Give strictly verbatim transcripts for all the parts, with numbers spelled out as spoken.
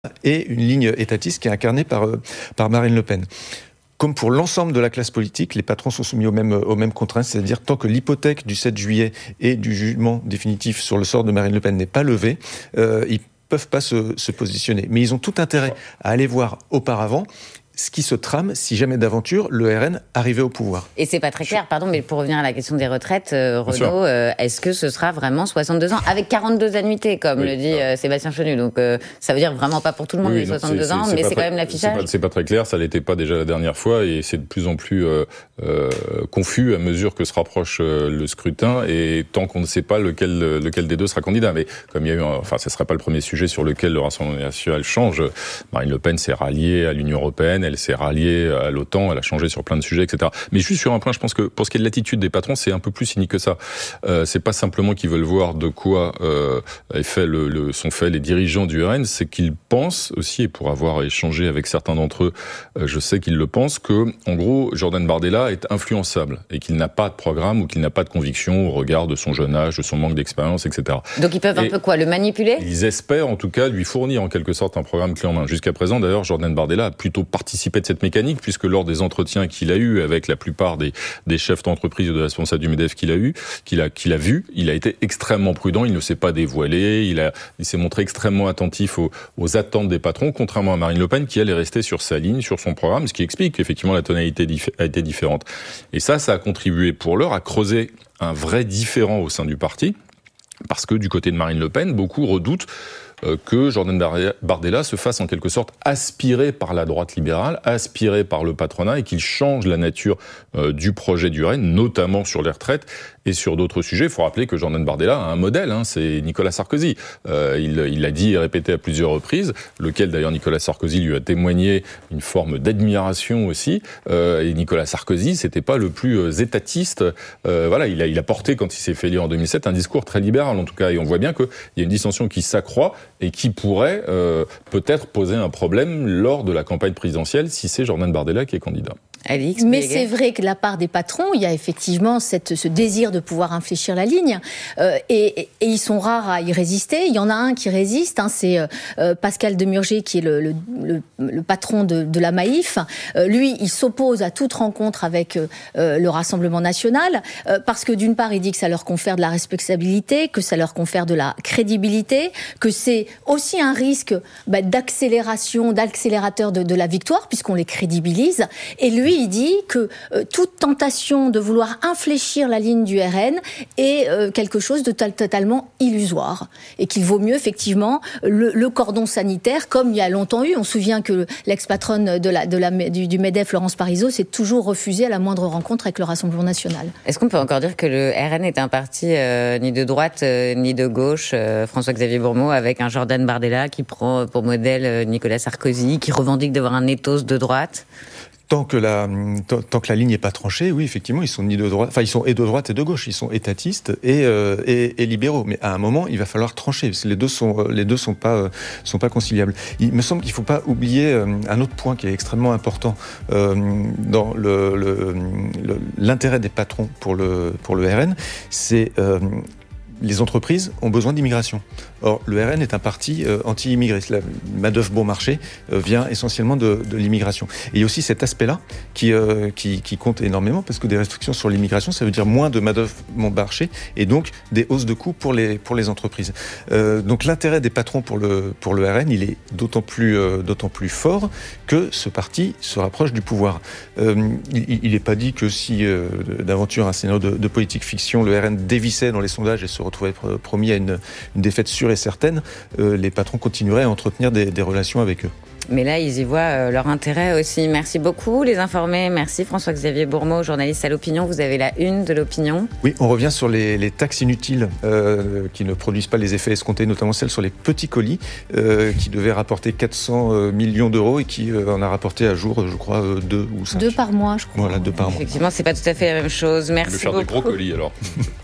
et une ligne étatiste qui est incarnée par, par Marine Le Pen. Comme pour l'ensemble de la classe politique, les patrons sont soumis aux mêmes, aux mêmes contraintes, c'est-à-dire tant que l'hypothèque du sept juillet et du jugement définitif sur le sort de Marine Le Pen n'est pas levée, euh, ils ne peuvent pas se, se positionner. Mais ils ont tout intérêt à aller voir auparavant ce qui se trame si jamais d'aventure le R N arrivait au pouvoir. Et c'est pas très clair, pardon, mais pour revenir à la question des retraites, euh, Renaud, euh, est-ce que ce sera vraiment soixante-deux ans avec quarante-deux annuités, comme oui, le dit euh, Sébastien Chenu. Donc euh, ça veut dire vraiment pas pour tout le monde oui, les soixante-deux non, ans, c'est, c'est mais c'est très, quand même l'affichage. C'est pas, c'est pas très clair, ça l'était pas déjà la dernière fois, et c'est de plus en plus euh, euh, confus à mesure que se rapproche euh, le scrutin, et tant qu'on ne sait pas lequel, lequel des deux sera candidat. Mais comme il y a eu, un, enfin, ce sera pas le premier sujet sur lequel le Rassemblement national change. Marine Le Pen s'est ralliée à l'Union européenne. Elle s'est ralliée à l'OTAN, elle a changé sur plein de sujets, et cetera. Mais juste sur un point, je pense que pour ce qui est de l'attitude des patrons, c'est un peu plus cynique que ça. Euh, c'est pas simplement qu'ils veulent voir de quoi euh, est fait le, le, sont faits les dirigeants du R N, c'est qu'ils pensent aussi, et pour avoir échangé avec certains d'entre eux, euh, je sais qu'ils le pensent, que, en gros, Jordan Bardella est influençable et qu'il n'a pas de programme ou qu'il n'a pas de conviction au regard de son jeune âge, de son manque d'expérience, et cetera. Donc ils peuvent et un peu quoi, le manipuler ? Ils espèrent en tout cas lui fournir en quelque sorte un programme clé en main. Jusqu'à présent, d'ailleurs, Jordan Bardella a plutôt participé de cette mécanique, puisque lors des entretiens qu'il a eus avec la plupart des, des chefs d'entreprise ou de responsables du MEDEF qu'il a eu, qu'il a, qu'il a vu, il a été extrêmement prudent, il ne s'est pas dévoilé, il, a, il s'est montré extrêmement attentif aux, aux attentes des patrons, contrairement à Marine Le Pen, qui elle est restée sur sa ligne, sur son programme, ce qui explique qu'effectivement la tonalité a été différente. Et ça, ça a contribué pour l'heure à creuser un vrai différend au sein du parti, parce que du côté de Marine Le Pen, beaucoup redoutent que Jordan Bardella se fasse en quelque sorte aspirer par la droite libérale, aspirer par le patronat, et qu'il change la nature euh, du projet du R N, notamment sur les retraites et sur d'autres sujets. Il faut rappeler que Jordan Bardella a un modèle, hein, c'est Nicolas Sarkozy. Euh, il, il l'a dit et répété à plusieurs reprises, lequel d'ailleurs Nicolas Sarkozy lui a témoigné une forme d'admiration aussi. Euh, et Nicolas Sarkozy, c'était pas le plus euh, étatiste. Euh, voilà, il a, il a porté, quand il s'est fait élire en deux mille sept, un discours très libéral en tout cas. Et on voit bien qu'il y a une dissension qui s'accroît et qui pourrait euh, peut-être poser un problème lors de la campagne présidentielle si c'est Jordan Bardella qui est candidat. Alix, mais c'est vrai que de la part des patrons, il y a effectivement cette, ce désir de pouvoir infléchir la ligne, euh, et, et, et ils sont rares à y résister. Il y en a un qui résiste, hein, c'est euh, Pascal Demurger, qui est le, le, le, le patron de, de la Maïf. Euh, lui, il s'oppose à toute rencontre avec euh, le Rassemblement national, euh, parce que d'une part, il dit que ça leur confère de la respectabilité, que ça leur confère de la crédibilité, que c'est aussi un risque bah, d'accélération, d'accélérateur de, de la victoire, puisqu'on les crédibilise. Et lui, il dit que euh, toute tentation de vouloir infléchir la ligne du R N est euh, quelque chose de t- totalement illusoire, et qu'il vaut mieux effectivement le, le cordon sanitaire, comme il y a longtemps eu. On se souvient que l'ex-patronne de la, de la, du, du MEDEF, Laurence Parisot, s'est toujours refusée à la moindre rencontre avec le Rassemblement national. Est-ce qu'on peut encore dire que le R N est un parti euh, ni de droite euh, ni de gauche, euh, François-Xavier Bourmeau, avec un Jordan Bardella qui prend pour modèle euh, Nicolas Sarkozy, qui revendique d'avoir un ethos de droite ? Tant que la tant, tant que la ligne n'est pas tranchée, oui, effectivement, ils sont ni de droite, enfin ils sont et de droite et de gauche, ils sont étatistes et, euh, et, et libéraux. Mais à un moment, il va falloir trancher, parce que les deux sont les deux sont pas sont pas conciliables. Il me semble qu'il faut pas oublier un autre point qui est extrêmement important euh, dans le, le, le l'intérêt des patrons pour le pour le R N, c'est euh, les entreprises ont besoin d'immigration. Or, le R N est un parti euh, anti-immigré. La main-d'œuvre bon marché euh, vient essentiellement de, de l'immigration. Et il y a aussi cet aspect-là qui, euh, qui, qui compte énormément, parce que des restrictions sur l'immigration, ça veut dire moins de main-d'œuvre bon marché et donc des hausses de coûts pour les, pour les entreprises. Euh, donc l'intérêt des patrons pour le, pour le R N, il est d'autant plus, euh, d'autant plus fort que ce parti se rapproche du pouvoir. Euh, il n'est pas dit que si, euh, d'aventure, un scénario de, de politique fiction, le R N dévissait dans les sondages et se retrouvait promis à une, une défaite sûre et certaine, euh, les patrons continueraient à entretenir des, des relations avec eux. Mais là, ils y voient euh, leur intérêt aussi. Merci beaucoup, les informés. Merci François-Xavier Bourmeau, journaliste à l'Opinion. Vous avez la une de l'Opinion. Oui, on revient sur les, les taxes inutiles euh, qui ne produisent pas les effets escomptés, notamment celles sur les petits colis, euh, qui devaient rapporter quatre cents millions d'euros et qui euh, en a rapporté à jour, je crois, euh, deux ou cinq. Deux par mois, je crois. Voilà, deux par mois. Effectivement, c'est pas tout à fait la même chose. Merci beaucoup. On peut faire des gros colis, alors.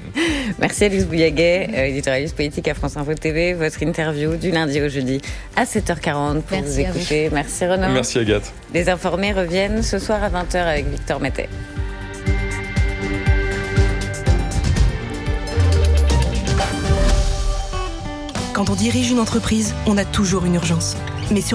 Merci Alix Bouillaguet, euh, éditorialiste politique à France Info T V. Votre interview du lundi au jeudi à sept heures quarante pour Merci vous écouter. Vous. Merci Renaud. Merci Agathe. Les informés reviennent ce soir à vingt heures avec Victor Mettet. Quand on dirige une entreprise, on a toujours une urgence. mais sur